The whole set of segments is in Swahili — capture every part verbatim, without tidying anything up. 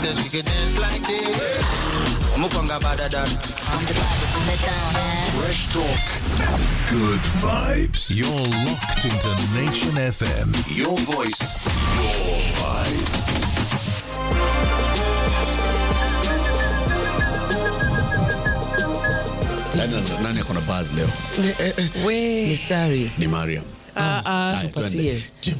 that she can dance like this. Mukwanga better than. I'm the body from the town, eh? Fresh talk. Good vibes. You're locked into Nation F M. Your voice. Your vibe. Nani akona buzz leo? We mistari Ni Mariam. Ah ah tupatie.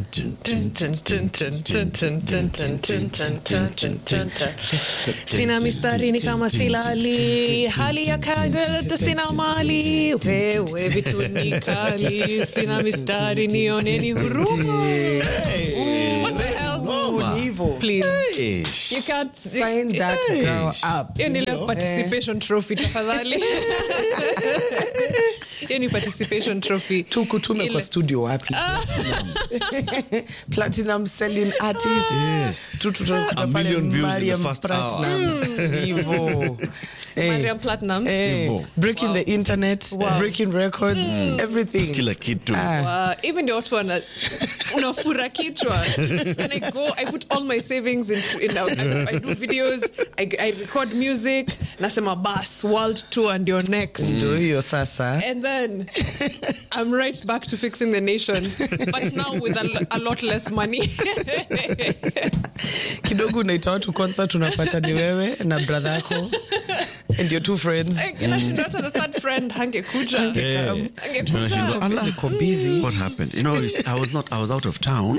Sina mistari ni kama silali, hali ya kaga sina mali, wewe vitu ni kali, sina mistari nioneni huruma. What the hell? Mama. Evil. Please. Hey. You can't sign that girl up. You need a participation trophy tafadhali. You need participation trophy. Tukutume kwa studio wapi? Platinum selling artist. Yes. Tututume A million views in the first hour. Evo. Hey. Mariam Platinum. Hey. Breaking wow. the internet, wow. breaking records, mm. everything. Kila kitu. Ah. Wow. Even the watu wana unafura kichwa. And I go, I put all my savings into in, I, I do videos, I, I record music, nasema bas world tour and your next. Ndio hiyo sasa. And then I'm right back to fixing the nation, but now with a, a lot less money. Kidogo unaita watu concert unapata ni wewe na brother yako. And your two friends. Inashindata the third friend hangekuja. Hangekuja. Allah ko busy. What happened? You know, I was not I was out of town.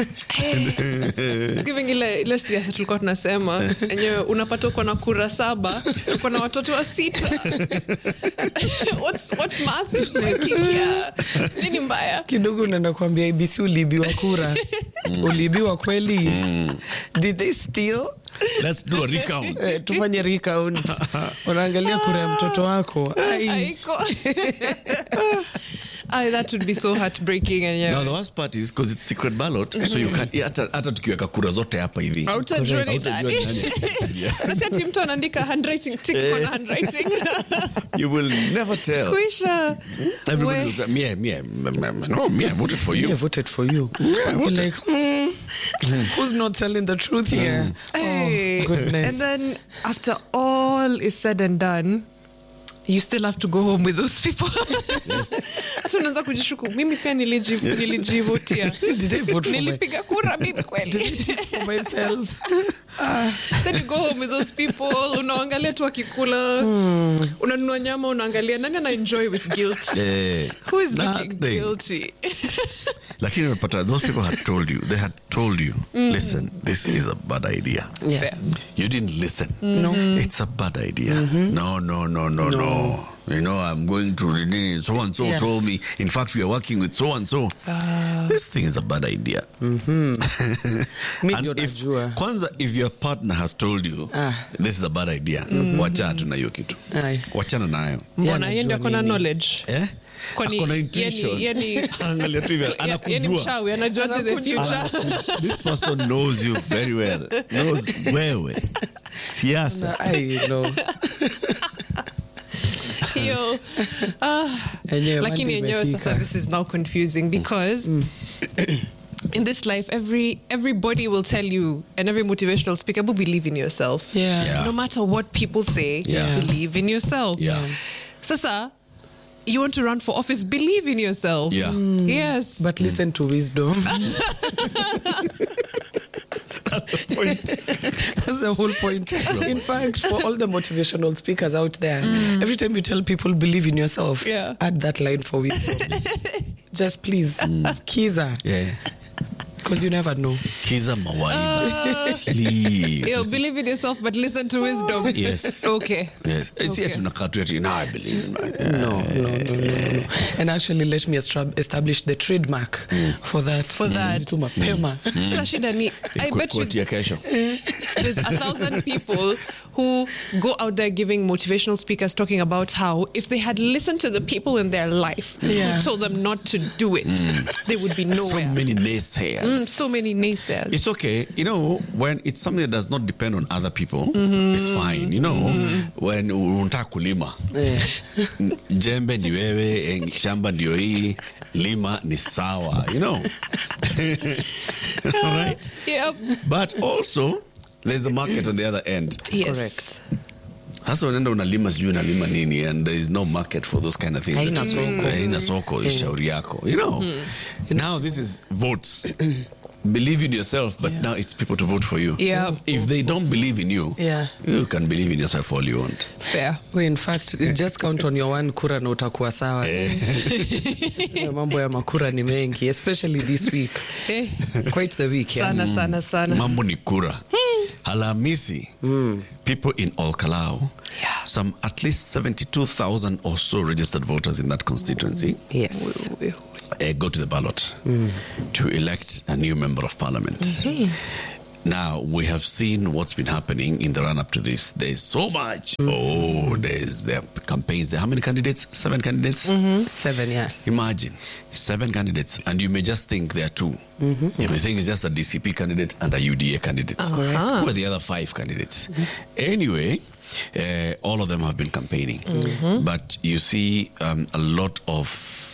Giving ile ile siasa tulikuwa tunasema, enyewe unapata uko na kura saba, uko na watoto wa sita. What's what math is like here? Nini mbaya? Kidogo unaenda kuambia I B C ulibiwa kura. Ulibiwa kweli? Did they steal? Let's do a recount. Eh, tufanye recount. Unaangalia kura ya mtoto wako. Aiko. I that would be so heartbreaking and yeah. No, the worst part is because it's secret ballot, mm-hmm. so you can't hata hata tukiweka kura zote hapa hivi. Hautajua ni nani. Unasikia timu mtu anaandika handwriting tick on handwriting. You will never tell. Kuisha. Everybody will say, me, me, no, me, I voted for you. Me, I voted for you. Yeah, You're like, hmm, who's not telling the truth here? Mm. Hey. Oh, goodness. And then after all is said and done, you still have to go home with those people. Yes. Hata unaanza kujishuku, mimi pia nilijivu, nilijivutia. Did I vote for Nilipiga kura mimi kweli. for myself? Uh, then you go home with those people, unaangalia tu akikula, hmm. unanunua nyama, unaangalia nani ana enjoy with guilt. Yeah. Who is looking guilty? Lakini unapata those people had told you, they had told you, mm. listen, this is a bad idea. Yeah. Fair. You didn't listen. No. Mm-hmm. It's a bad idea. Mm-hmm. No, no, no, no, no, no. You know, I'm going to so and so yeah. told me. In fact, we are working with so and so. Uh, this thing is a bad idea. Mm-hmm. And if kwanza, if your partner has told you ah. this is a bad idea, mm-hmm. wacha tu na hiyo kitu. Wachana nayo. Mbona yeye ndio kuna knowledge? Eh? Kwani akona intuition. Yani angalia tu hivi anakujua. Yani mchawi anajua the future. This person knows you very well. Knows wewe. Siasa. I know. Hiyo uh, lakini yenyewe sasa this is now confusing because mm. in this life every everybody will tell you and every motivational speaker will believe in yourself. Yeah. Yeah. No matter what people say, yeah. believe in yourself. Yeah. Sasa you want to run for office, believe in yourself. Yeah. Mm. Yes. But listen to wisdom. That's the point. That's the whole point. In fact, for all the motivational speakers out there, mm. every time you tell people believe in yourself, yeah. add that line for wisdom. Just please, mm. skiza. Yeah. Because you never know. Skiza mawaidha. Uh, please. You believe in yourself, but listen to wisdom. Yes. Okay. Yes. It's okay. Yet no, I believe in my... No, no, no, no, no. And actually, let me establish the trademark mm. for that. For that. Mm. Sashida ni, I bet you there's a thousand people who go out there giving motivational speakers talking about how if they had listened to the people in their life yeah. who told them not to do it, mm. they would be nowhere. So many naysayers. Mm, so many naysayers. It's okay. You know, when it's something that does not depend on other people, mm-hmm. it's fine. You know, mm-hmm. when unataka kulima, yeah. jembe ni wewe, shamba ndio hii, lima ni sawa, you know. All right? Yep. But also, there's a market on the other end. Yes. Correct. Hasa unaenda unalima sijui unalima nini, and there is no market for those kind of things. Haina that you- soko. Haina soko, shauri yako. You know, now this is votes. Believe in yourself, but now it's people to vote for you. Yeah. If they don't believe in you, Yeah. you can believe in yourself all you want. Fair. Well, in fact, just count on your one kura na utakuwa sawa. Yeah, mambo ya makura ni mengi, especially this week. Eh, Quite the week, yeah. sana sana sana. Mambo ni kura. Halamisi, people in Olkalau, Yeah. some at least seventy-two thousand or so registered voters in that constituency, Yes. uh, go to the ballot to elect a new member of parliament. Now, we have seen what's been happening in the run-up to this. There's so much. Oh, there's there are campaigns. There. How many candidates? Seven candidates? Seven, yeah. Imagine, seven candidates, and you may just think there are two. You may think it's just a D C P candidate and a U D A candidate. Uh-huh. Who are the other five candidates? Anyway, uh, all of them have been campaigning. But you see um, a lot of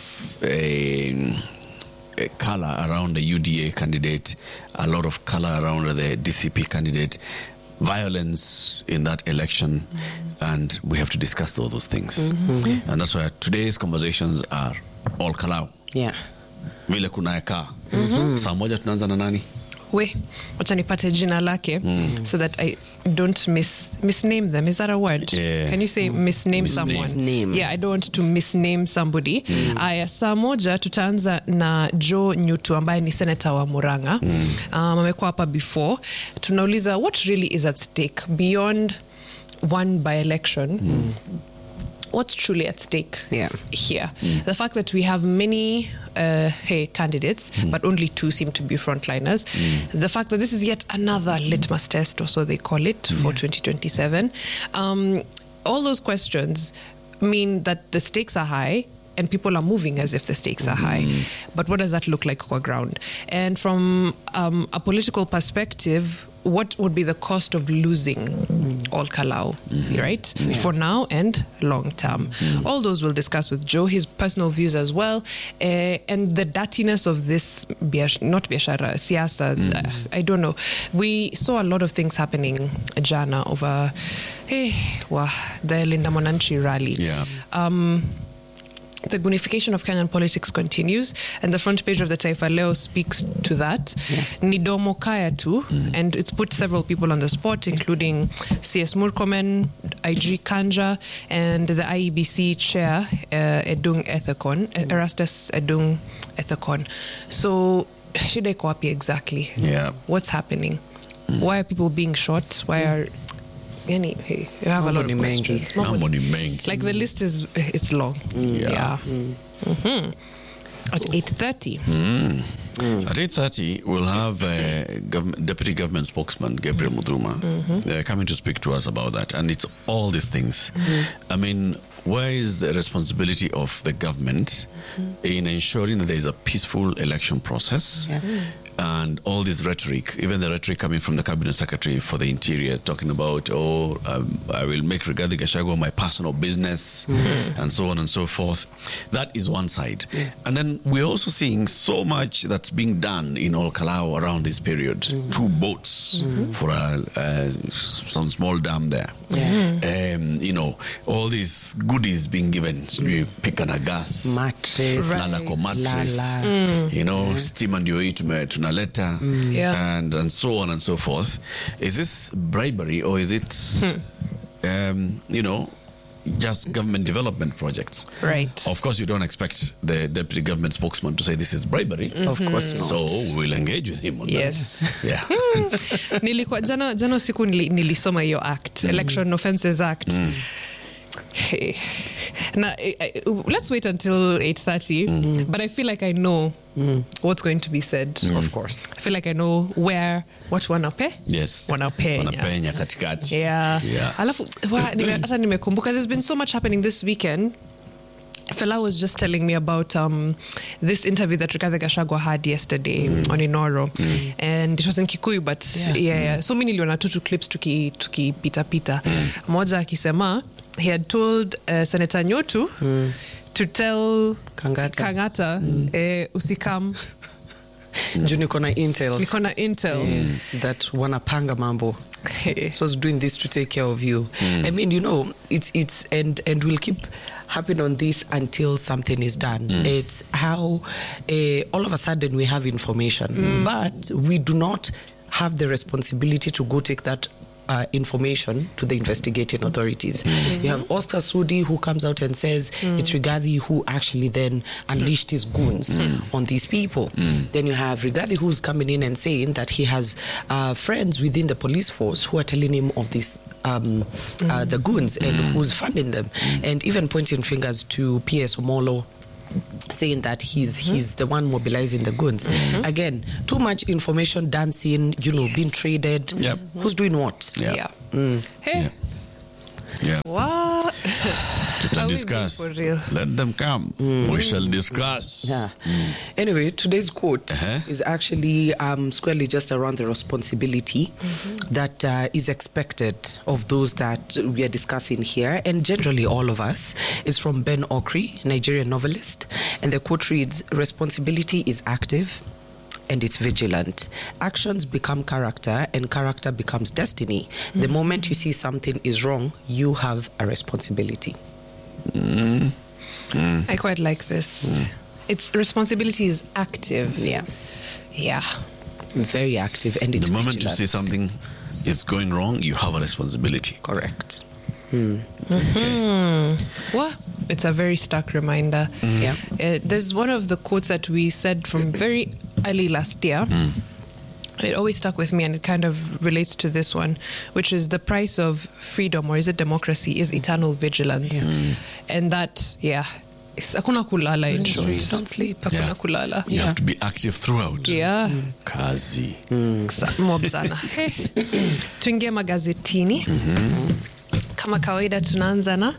um, uh, color around the U D A candidate, a lot of color around the D C P candidate, violence in that election, and we have to discuss all those things. And that's why today's conversations are all kalau. Yeah. Vile kunaekaa. Saa moja tunaanza na nani? We, wacha nipate jina lake so that I don't mis misname them. Is that a word? Yeah. Can you say misname, Misname. someone? Misname. Yeah, I don't want to misname somebody. Aya, saa moja tutaanza na Joe Nyutu ambaye ni senator wa Murang'a. Um, amekuwa hapa before. Tunauliza what really is at stake beyond one by-election. What's truly at stake Yeah. here? The fact that we have many uh, hey, candidates, but only two seem to be frontliners. The fact that this is yet another litmus test, or so they call it, for twenty twenty-seven. Um, all those questions mean that the stakes are high and people are moving as if the stakes are high. But what does that look like on ground? And from um, a political perspective, what would be the cost of losing Ol Kalou, right? For now and long term. All those we'll discuss with Joe, his personal views as well, uh, and the dirtiness of this, biash- not biashara, siasa, uh, I don't know. We saw a lot of things happening, jana, over hey, wah, the Linda Mwananchi rally. Yeah. Um, the gunification of Kenyan politics continues, and the front page of the Taifa Leo speaks to that. Nidomo kaya tu, and it's put several people on the spot, including C S Murkomen, I G Kanja, and the I E B C chair, uh, Edung Ethekon, Erastus Edung Ethekon. So, shida iko wapi exactly? Yeah. What's happening? Why are people being shot? Why are... Yani, hey, you have a lot of Mambo ni mengi. questions. Mambo- Mambo ni mengi. like the list is it's long. Yeah. hmm At eight thirty. At eight thirty, we'll have uh, gov- Deputy Government Spokesman Gabriel Muduma uh, coming to speak to us about that. And it's all these things. I mean, where is the responsibility of the government in ensuring that there is a peaceful election process? And all this rhetoric, even the rhetoric coming from the Cabinet Secretary for the Interior, talking about, oh, um, I will make Rigathi Gachagua my personal business, and so on and so forth. That is one side. And then we're also seeing so much that's being done in Ol Kalou around this period. Two boats for a, uh, some small dam there. Um, you know, all these goodies being given. You pick on a gas. Mattress. Lalako mattress, Lala. you know, stima ndio hii tume- tunaleta, Yeah. and and so on and so forth. Is this bribery, or is it, um, you know, just government development projects? Right. Of course, you don't expect the deputy government spokesman to say this is bribery. Of course not. So we'll engage with him on Yes. that. Yeah. Nilikuwa jana jana usiku nili, nilisoma hiyo act, Election Offences Act. Hey. Now, I, I, let's wait until eight thirty, but I feel like I know what's going to be said. Of course. I feel like I know where, what wanape? Yes. Wanapenya. Wanapenya katikati. Yeah. Yeah. Alafu, wa, nime, hata nimekumbuka, there's been so much happening this weekend. Fela was just telling me about um, this interview that Rigathi Gachagua had yesterday on Inoro. And it was in Kikuyu, but yeah, Yeah. yeah. So many niliona tu tu clips tuki, tuki pita pita. Moja akisema, he had told uh, Senator Nyotu to tell Kangata. Kangata eh, usikam, Juu niko na intel niko na intel. that wanapanga mambo. So it's doing this to take care of you. I mean, you know, it's it's and and we'll keep happen on this until something is done. Mm. It's how uh, all of a sudden we have information, mm. but we do not have the responsibility to go take that Uh, information to the investigating authorities. Mm-hmm. You have Oscar Sudi who comes out and says mm. it's Rigathi who actually then unleashed his goons mm. on these people. Mm. Then you have Rigathi who's coming in and saying that he has uh, friends within the police force who are telling him of this um, mm. uh, the goons and mm. who's funding them, mm. and even pointing fingers to P S Omolo, saying that he's mm-hmm. he's the one mobilizing the goons. Mm-hmm. Again, too much information dancing, you know, yes. being traded. Yep. Who's doing what? Yep. Yeah. Mm. Hey. Yeah. Yeah. What? To Are we discuss. being for real? Let them come. Mm. We shall discuss. Yeah. Mm. Anyway, today's quote uh-huh. is actually um, squarely just around the responsibility mm-hmm. that uh, is expected of those that we are discussing here, and generally all of us. It's from Ben Okri, Nigerian novelist, and the quote reads, "Responsibility is active and it's vigilant. Actions become character and character becomes destiny. Mm-hmm. The moment you see something is wrong, you have a responsibility." Mm. Mm. I quite like this. Mm. Its responsibility is active. Yeah. Yeah. Very active, and it's the moment vigilant. you see something is going wrong, you have a responsibility. Correct. Mm. Mm-hmm. Well, it's a very stark reminder. Mm. Yeah. Uh, there's one of the quotes that we said from very early last year. Mm. It always stuck with me, and it kind of relates to this one, which is the price of freedom, or is it democracy, is eternal vigilance. Yeah. Mm. And that, yeah, it's hakuna kulala in short. Don't sleep. Hakuna Yeah. kulala. You Yeah. have to be active throughout. Yeah. Mm. Kazi. Mm. Mob sana. Hey. Tuingie magazetini. Mm-hmm. Kama kawaida tunaanza na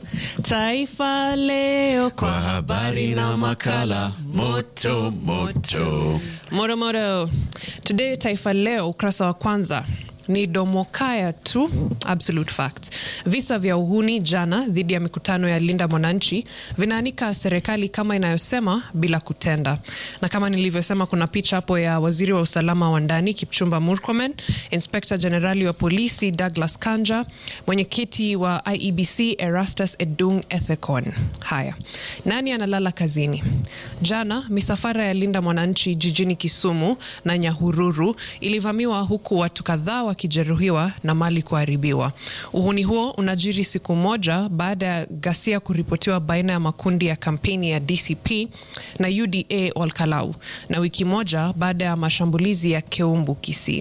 Taifa Leo kwa habari na makala moto moto. Moto moto. Today Taifa Leo ukurasa wa kwanza ni domokaya tu, absolute facts. Visa vya uhuni jana dhidi ya mikutano ya Linda Mwananchi vinaanika serikali kama inayosema bila kutenda. Na kama nilivyosema, kuna picha hapo ya waziri wa usalama wa ndani Kipchumba Murkomen, Inspector Generali wa polisi Douglas Kanja, mwenyekiti wa I E B C Erastus Edung Ethekon. Haya, nani analala kazini? Jana misafara ya Linda Mwananchi jijini Kisumu na Nyahururu ilivamiwa, huku watu kadhaa wakijeruhiwa na mali kuharibiwa. Uhuni huo unajiri siku moja baada ya ghasia kuripotiwa baina ya makundi ya kampeni ya D C P na U D A Olkalau, na wiki moja baada ya mashambulizi ya Keumbu Kisii.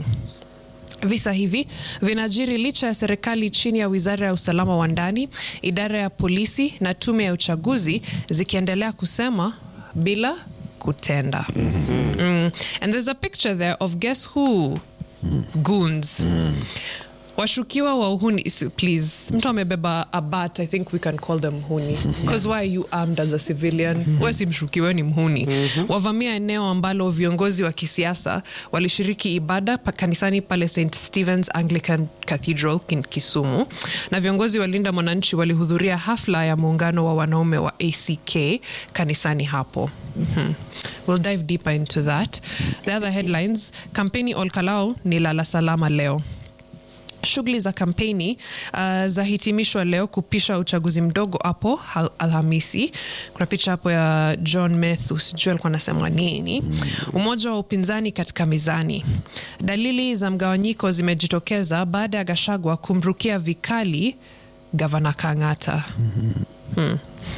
Visa hivi vinajiri licha ya serikali chini ya Wizara ya Usalama wa Ndani, idara ya polisi na tume ya uchaguzi zikiendelea kusema bila kutenda. Mm-hmm. Mm. And there's a picture there of guess who? Mm. Goons. Mm. Washukiwa wa uhuni, please. Mtu amebeba a bat, I think we can call them huni. Because why are you armed as a civilian? Mm-hmm. Wewe si mshukiwa, ni mhuni. Mm-hmm. Wavamia eneo ambalo viongozi wa kisiasa walishiriki ibada pa kanisani pale Saint Stephen's Anglican Cathedral in Kisumu. Na viongozi wa Linda Mwananchi walihudhuria hafla ya muungano wa wanaume wa A C K kanisani hapo. Mm-hmm. We'll dive deeper into that. The other headlines, kampeni Olkalau ni lala salama leo. Shughuli za kampeni uh, za hitimishwa leo kupisha uchaguzi mdogo hapo al- Alhamisi. Kuna picha hapo ya John Mathus, Joel kwa nasema nini. Umoja wa upinzani katika mizani. Dalili za mgawanyiko zimejitokeza baada ya Gachagua kumrukia vikali Gavana Kang'ata. Hmm.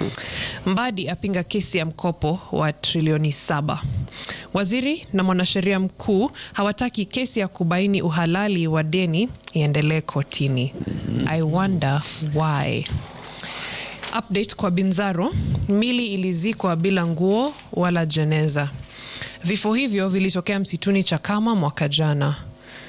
Mbadi apinga kesi ya mkopo wa trilioni saba. Waziri na mwanasheria mkuu hawataki kesi ya kubaini uhalali wa deni iendelee kotini. I wonder why. Update kwa Binzaro, mili ilizikwa bila nguo wala jeneza. Vifo hivyo vilitokea msituni Chakama mwaka jana.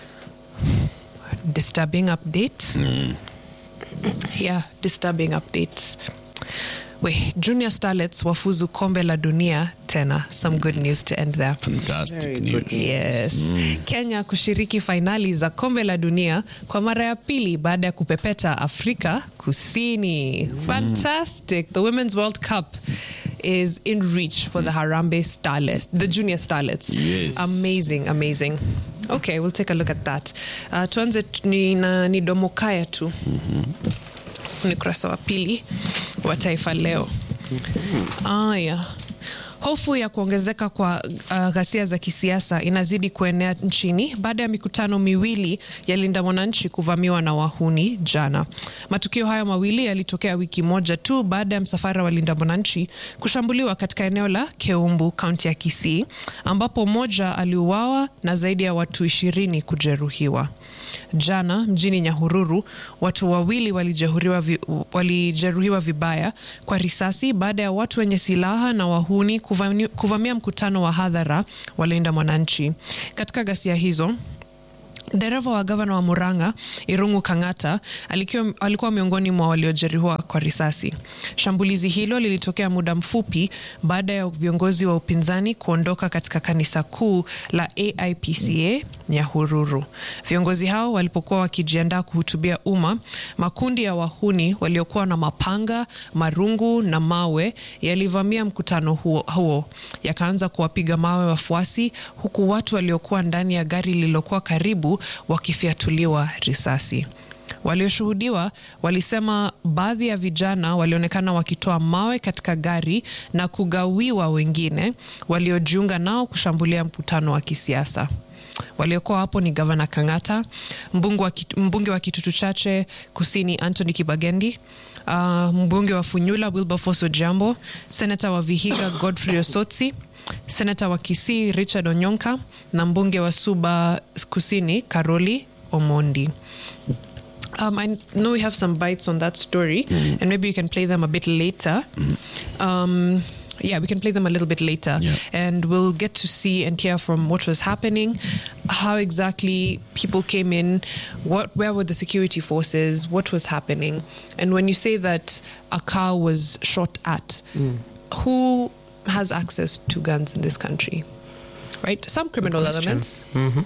Disturbing update. Mm. Yeah, disturbing updates. We, Junior Starlets wafuzu kombe la dunia tena. Some good news to end there. Fantastic Very news. good. Yes. Mm. Kenya kushiriki finali za kombe la dunia kwa mara ya pili baada ya kupepeta Afrika Kusini. Mm. Fantastic. The Women's World Cup is in reach for the Harambee Starlets, the Junior Starlets. Yes. Amazing, amazing. Okay, we'll take a look at that. Uh, tuanze tu- ni, na, ni domokaya tu. Ni ukurasa wa pili wa Taifa Leo. Ah, yeah. Hofu ya kuongezeka kwa uh, ghasia za kisiasa inazidi kuenea nchini baada ya mikutano miwili ya Linda Mwananchi kuvamiwa na wahuni jana. Matukio hayo mawili yalitokea wiki moja tu baada ya msafara wa Linda Mwananchi kushambuliwa katika eneo la Keumbu, kaunti ya Kisii, ambapo mmoja aliuawa na zaidi ya watu ishirini kujeruhiwa. Jana mjini Nyahururu, watu wawili walijeruhiwa vi, walijeruhiwa vibaya kwa risasi baada ya watu wenye silaha na wahuni kuvamia, kuvamia mkutano wa hadhara wa Linda Mwananchi. Katika ghasia hizo, dereva wa gavana wa Murang'a Irungu Kang'ata alikuwa, alikuwa miongoni mwa waliojeruhiwa kwa risasi. Shambulizi hilo lilitokea muda mfupi baada ya viongozi wa upinzani kuondoka katika kanisa kuu la A I P C A Nyahururu. Viongozi hao walipokuwa wakijiandaa kuhutubia umma, makundi ya wahuni waliokuwa na mapanga, marungu na mawe yalivamia mkutano huo, huo. Yakaanza kuwapiga mawe wafuasi, huku watu waliokuwa ndani ya gari lililokuwa karibu wakifiatuliwa risasi. Walioshuhudiwa walisema baadhi ya vijana walionekana wakitoa mawe katika gari na kugawiwa wengine waliojiunga nao kushambulia mkutano wa kisiasa. Waliokuwa hapo ni Gavana Kang'ata, mbunge wa, mbunge wa Kitutu Chache Kusini Anthony Kibagendi, uh, mbunge wa Funyula Wilberforce Ojambo, senata wa Vihiga Godfrey Osotsi, senata wa Kisii Richard Onyonka na mbunge wa Suba Kusini Karoli Omondi. Um, I know we have some bites on that story, mm. and maybe you can play them a bit later. Mm. Um, yeah, we can play them a little bit later, yeah. and we'll get to see and hear from what was happening, how exactly people came in, what, where were the security forces, what was happening. And when you say that a car was shot at, mm. who has access to guns in this country? Right? Some criminal elements. Mm-hmm.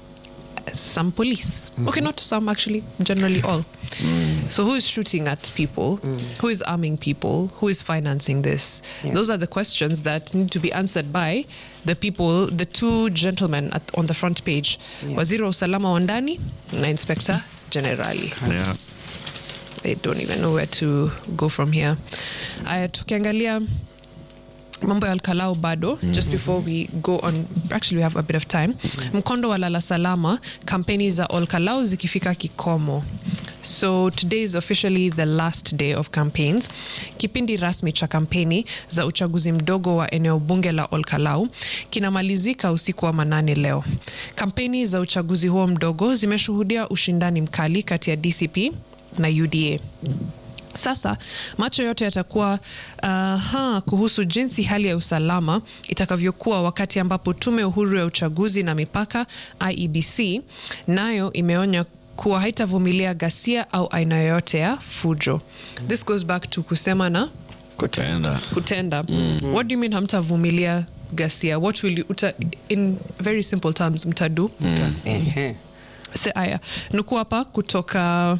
Some police. Mm-hmm. Okay, not some, actually, generally all. Mm. So who is shooting at people? Mm. Who is arming people? Who is financing this? Yeah. Those are the questions that need to be answered by the people, the two gentlemen at, on the front page. Yeah. Waziri wa Usalama wa Ndani na Inspector Generali. Yeah. They don't even know where to go from here. Uh, tukiangalia mambo ya Olkalau bado, mm-hmm. just before we go on, actually we have a bit of time. Mm-hmm. Mkondo wa lala salama, kampeni za Olkalau zikifika kikomo. So today is officially the last day of campaigns. Kipindi rasmi cha kampeni za uchaguzi mdogo wa eneo bunge la Olkalau kinamalizika usiku wa manane leo. Kampeni za uchaguzi huo mdogo zimeshuhudia ushindani mkali kati ya D C P na U D A. Sasa macho yote yatakuwa uh, ha, kuhusu jinsi hali ya usalama itakavyokuwa wakati ambapo tume huru ya uchaguzi na mipaka I E B C nayo imeonya kuwa haitavumilia ghasia au aina yoyote ya fujo. This goes back to kusema na Kutenda. Kutenda. Mm-hmm. What do you mean hamtavumilia ghasia? What will you uta, in very simple terms mtadu? Mm-hmm. Se aya. Nuku hapa kutoka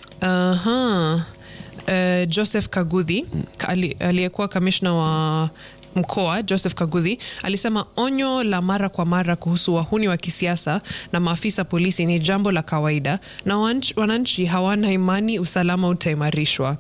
uh-huh. Uh, Joseph Kaguthi aliyekuwa kamishna wa mkoa Joseph Kaguthi alisema onyo la mara kwa mara kuhusu wahuni wa kisiasa na maafisa polisi ni jambo la kawaida na wananchi hawana imani usalama utaimarishwa.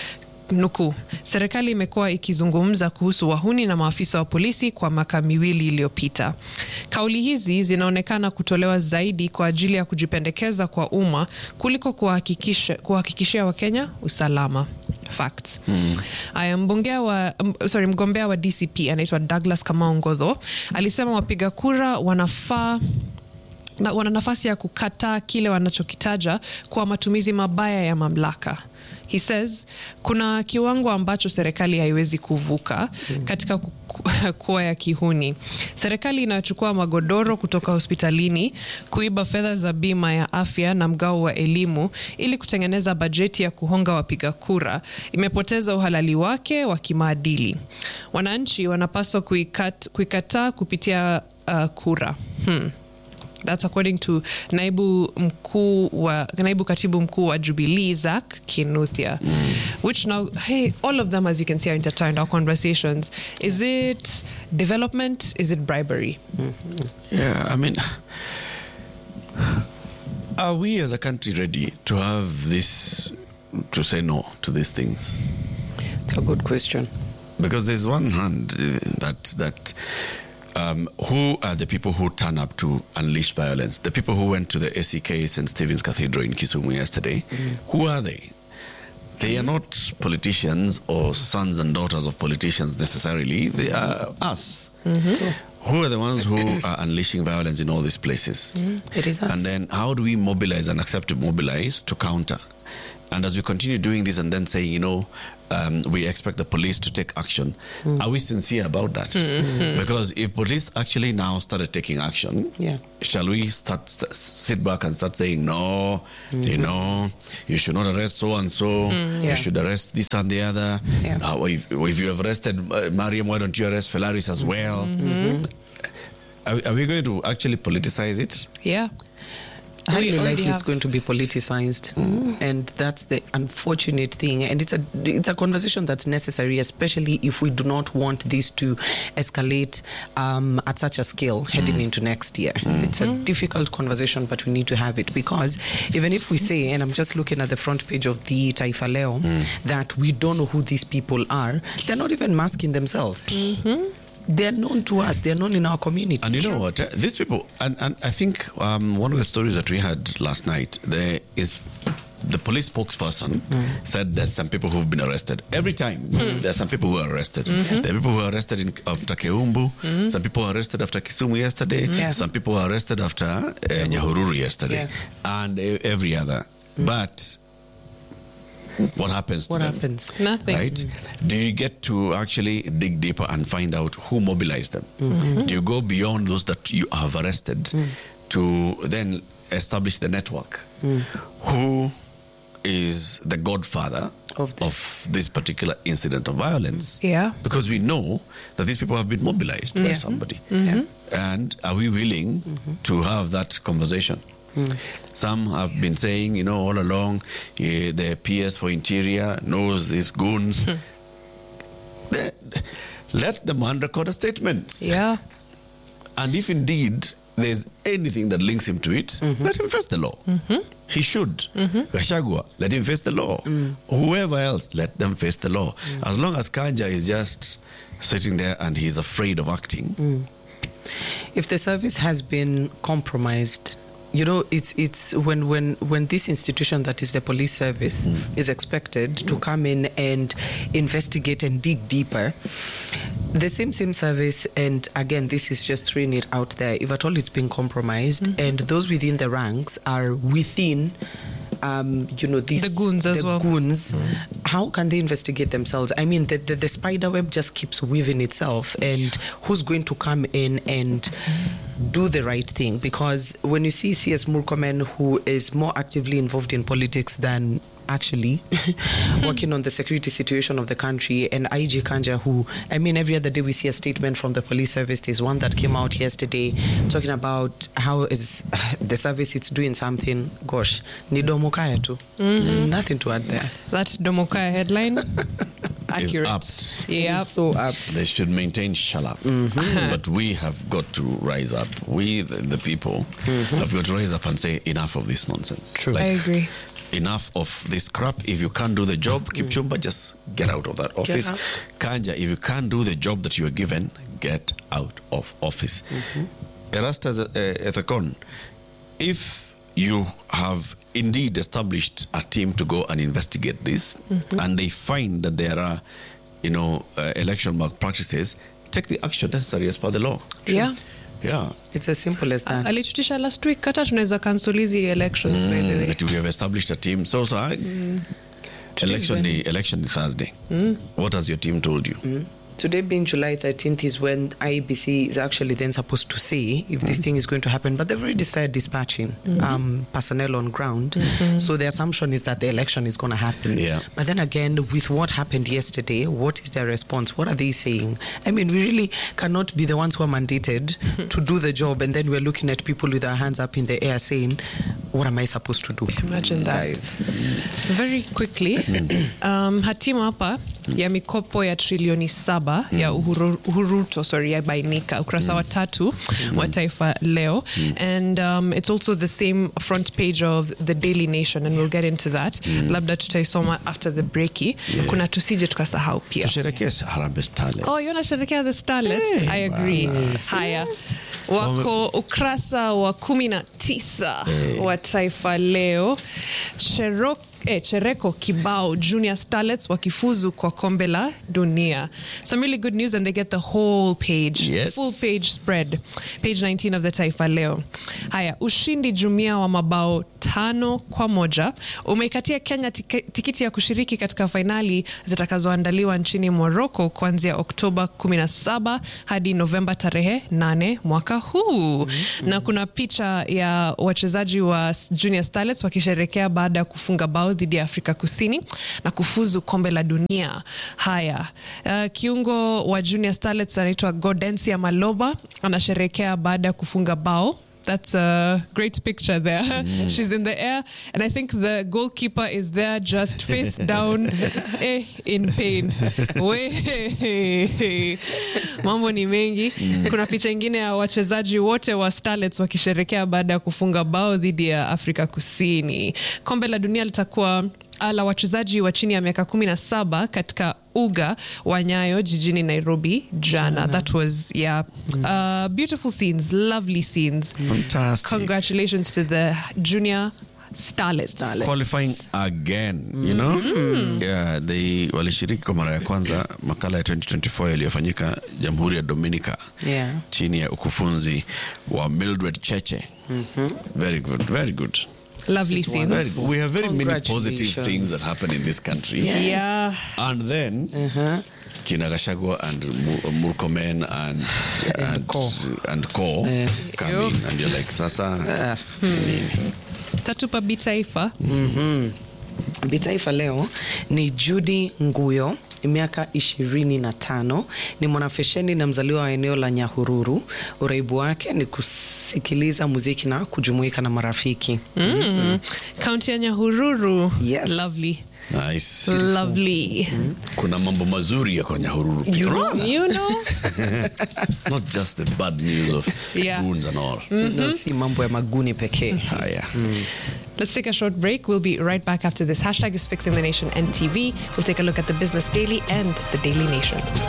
Nuku, serikali imekuwa ikizungumza kuhusu wahuni na maafisa wa polisi kwa miaka miwili iliyopita. Kauli hizi zinaonekana kutolewa zaidi kwa ajili ya kujipendekeza kwa umma kuliko kuhakikisha kuhakikishia Wakenya usalama. Facts. Mm. Aya, mbongea wa sorry mgombea wa D C P anaitwa Douglas Kamau Ngodho alisema wapiga kura wanafaa na wana nafasi ya kukataa kile wanachokitaja kwa matumizi mabaya ya mamlaka. He says kuna kiwango ambacho serikali haiwezi kuvuka katika kuwa ya kihuni. Serikali inachukua magodoro kutoka hospitalini, kuiba fedha za bima ya afya na mgao wa elimu ili kutengeneza bajeti ya kuhonga wapiga kura. Imepoteza uhalali wake wa kimaadili. Wananchi wanapaswa kuikat, kuikataa kupitia uh, kura. Hmm. That's according to naibu mkuu wa naibu katibu mkuu wa Jubilee Zach Kinuthia, mm. which now, hey, all of them, as you can see, are intertwined, our conversations. Is it development? Is it bribery? Mm-hmm. Yeah, I mean, Are we as a country ready to have this, to say no to these things? It's a good question. Because there's one hand uh, that that um, who are the people who turn up to unleash violence? The people who went to the A C K Saint Stephen's Cathedral in Kisumu yesterday. Mm. Who are they? They are not politicians or sons and daughters of politicians necessarily. They are us. Mm-hmm. Who are the ones who are unleashing violence in all these places? Mm, it is us. And then how do we mobilize and accept to mobilize to counter? And as we continue doing this and then saying, you know, um, we expect the police to take action, mm. are we sincere about that? Mm-hmm. Because if police actually now started taking action, yeah. shall we start st- sit back and start saying, no, mm-hmm. you know, you should not arrest so-and-so, mm, yeah. you should arrest this and the other. Yeah. Now, if, if you have arrested uh, Mariam, why don't you arrest Felaris as well? Mm-hmm. Are, are we going to actually politicize it? Yeah. Highly likely it's going to be politicized, mm. and that's the unfortunate thing. And it's a it's a conversation that's necessary, especially if we do not want this to escalate um, at such a scale heading mm. into next year. Mm. It's a difficult conversation, but we need to have it, because even if we say, and I'm just looking at the front page of the Taifa Leo, mm. that we don't know who these people are, they're not even masking themselves. Mm-hmm. They're known to us. They're known in our community. And you know what? These people, and, and I think um, one of the stories that we had last night, there is the police spokesperson mm. said there's some people who've been arrested. Every time, mm. there are some people who are arrested. Mm-hmm. There are people who are arrested in, after Keumbu. Mm-hmm. Some people were arrested after Kisumu yesterday. Mm-hmm. Yeah. Some people were arrested after uh, Nyahururu yesterday. Yeah. And uh, every other. Mm. But what happens to what them? happens? Nothing. Right? Mm. Do you get to actually dig deeper and find out who mobilized them? Mm-hmm. Do you go beyond those that you have arrested mm. to then establish the network? Mm. Who is the godfather of this, of this particular incident of violence? Yeah. Because we know that these people have been mobilized mm-hmm. by somebody. Mm-hmm. And are we willing mm-hmm. to have that conversation? Mm. Some have been saying, you know, all along, uh, the P S for Interior knows these goons. Mm. They, let the man record a statement. Yeah. And if indeed there's anything that links him to it, mm-hmm. let him face the law. Mm-hmm. He should. Mm-hmm. Gachagua, let him face the law. Mm. Whoever else, let them face the law. Mm. As long as Kanja is just sitting there and he's afraid of acting. Mm. If the service has been compromised, you know, it's it's when when when this institution that is the police service mm. is expected to come in and investigate and dig deeper, the same same service, and again, this is just throwing it out there, if at all it's been compromised, mm-hmm. and those within the ranks are within Um, you know, these the goons as the well. goons, mm. how can they investigate themselves? I mean, the, the, the spider web just keeps weaving itself, and who's going to come in and do the right thing? Because when you see C S Murkomen, who is more actively involved in politics than actually working on the security situation of the country, and I G Kanja, who, I mean, every other day we see a statement from the police service. There's one that came out yesterday talking about how is the service it's doing something. Gosh, ni domokaya too. Mm-hmm. Nothing to add there. That domokaya headline, accurate. Apt. Yeah, so apt. They should maintain shut up. Mm-hmm. But we have got to rise up. We, the, the people, mm-hmm. have got to rise up and say enough of this nonsense. True. Like, I agree. Enough of this crap. If you can't do the job, mm. Kipchumba, just get out of that office. Kanja, if you can't do the job that you are given, get out of office. Mm-hmm. Erastus Ethekon, if you have indeed established a team to go and investigate this, mm-hmm. and they find that there are, you know, uh, election malpractices, take the action necessary as per the law. Yeah. Yeah. It's as simple as that. Alitutisha last week, kata tunaweza cancel hizi elections, mm, by the way. That we have established a team. So, so I, mm. election day, election Thursday. Mm. What has your team told you? Mm. Today being July thirteenth is when I E B C is actually then supposed to say if mm. this thing is going to happen. But they've already started dispatching mm-hmm. um, personnel on ground. Mm-hmm. So the assumption is that the election is going to happen. Yeah. But then again, with what happened yesterday, what is their response? What are they saying? I mean, we really cannot be the ones who are mandated to do the job, and then we're looking at people with their hands up in the air saying, what am I supposed to do? Imagine that. Guys. Very quickly, um, hatima hapa ya mikopo ya trilioni saba ya Uhuru, Uhuruto, sorry, ya bainika ukurasa wa tatu wa Taifa Leo. And um, it's also the same front page of the Daily Nation, and we'll get into that. Labda tutaisoma after the breaki. Kuna tusije tukasahau pia. Tusherekee Harambee Starlets. Oh, you wanasherekea the Starlets? Hey, I agree. Haya. Wako ukrasa wa kumi na tisa wa Taifa Leo. Cherok Eh, Chereko kibao Junior Starlets wakifuzu kwa kombe la dunia. Some really good news, and they get the whole page. Yes. Full page spread. Page nineteen of the Taifa Leo. Haya, ushindi jumia wa mabao tano kwa moja umeikatia Kenya tika, tikiti ya kushiriki katika fainali zitakazoandaliwa nchini Morocco kuanzia Oktoba kumi na saba hadi Novemba tarehe nane mwaka huu. Mm-hmm. Na kuna picha ya wachezaji wa Junior Starlets wakisherekea baada ya kufunga bao dhidi ya Afrika Kusini na kufuzu kombe la dunia. Haya, uh, kiungo wa Junior Starlets anaitwa Gaudensia Maloba, anasherekea baada ya kufunga bao. That's a great picture there. Mm. She's in the air, and I think the goalkeeper is there just face down eh, in pain. We, mambo ni mengi. Mm. Kuna picha ingine ya wachezaji wote wa Starlets wakisherekea baada ya kufunga bao dhidi ya Afrika Kusini. Kombe la dunia litakuwa la wachezaji wa chini ya miaka kumi na saba katika uga wa Nyayo jijini Nairobi jana. That was, yeah, uh, beautiful scenes, lovely scenes. Fantastic. Congratulations to the Junior Starlets. Qualifying again, you know? Mm-hmm. Yeah, they walishiriki kwa mara ya kwanza makala ya twenty twenty-four yaliyofanyika Jamhuri ya Dominica. Yeah. Chini ya ukufunzi wa Mildred Cheche. Mm-hmm. Very good, very good. Lovely scenes. Very good. We have very many positive things that happen in this country. Yes. Yeah. And then uh-huh. Kina Gachagua and Murkomen and and, and Co, and Co uh, come yo. in, and you're like, sasa uh, hmm. Tatupa Bitaifa. Mhm. Bitaifa leo ni Judy Nguyo, miaka ishirini na tano, ni mwanafesheni na mzaliwa wa eneo la Nyahururu. Uraibu wake ni kusikiliza muziki na kujumuika na marafiki. Mm. County ya Nyahururu. Yes. Lovely. Nice. Lovely. Mm. Kuna mambo mazuri ya kwa Nyahururu. You know, you know. Not just the bad news of yeah. goons and all. Mm-hmm. No, si mambo ya maguni pekee. Haya. Mm. Let's take a short break. We'll be right back after this. Hashtag is Fixing the Nation N T V. We'll take a look at the Business Daily and the Daily Nation.